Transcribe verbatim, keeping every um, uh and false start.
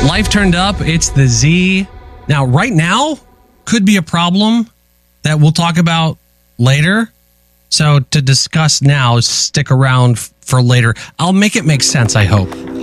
Life turned up. It's the Z. Now, right now could be a problem that we'll talk about later. So to discuss now, stick around f- for later. I'll make it make sense, I hope.